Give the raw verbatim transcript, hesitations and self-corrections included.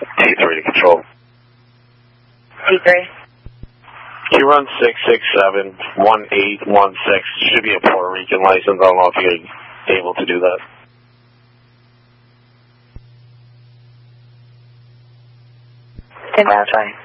T three to control. T three. You run six six seven one eight one six. Should be a Puerto Rican license. I don't know if you're able to do that. Think I'll try.